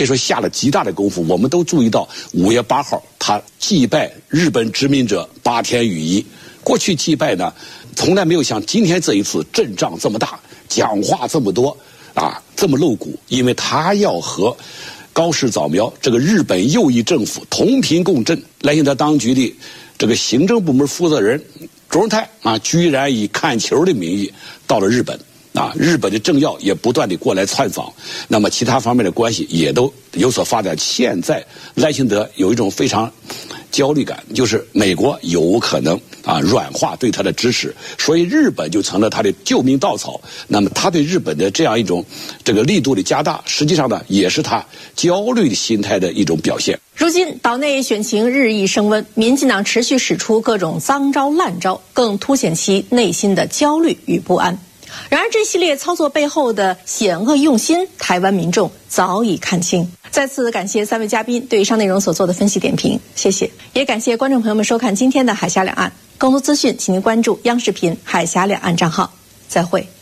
可以说下了极大的功夫。我们都注意到5月8号他祭拜日本殖民者8天雨衣。过去祭拜呢，从来没有像今天这一次阵仗这么大，讲话这么多这么露骨，因为他要和高市早苗这个日本右翼政府同频共振。赖清德当局的这个行政部门负责人卓荣泰居然以看球的名义到了日本日本的政要也不断地过来参访，那么其他方面的关系也都有所发展。现在赖清德有一种非常焦虑感，就是美国有可能软化对他的支持，所以日本就成了他的救命稻草。那么他对日本的这样一种这个力度的加大，实际上呢也是他焦虑的心态的一种表现。 如今岛内选情日益升温，民进党持续使出各种脏招烂招，更凸显其内心的焦虑与不安。然而这系列操作背后的险恶用心，台湾民众早已看清。再次感谢3位嘉宾对以上内容所做的分析点评，谢谢。也感谢观众朋友们收看今天的海峡两岸。更多资讯请您关注央视频海峡两岸账号。再会。